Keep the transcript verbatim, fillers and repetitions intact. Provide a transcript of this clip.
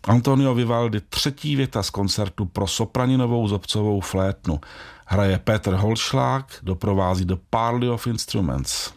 Antonio Vivaldi, třetí věta z koncertu pro sopraninovou zobcovou flétnu. Hraje Petr Holšlák, doprovází The Parley of Instruments.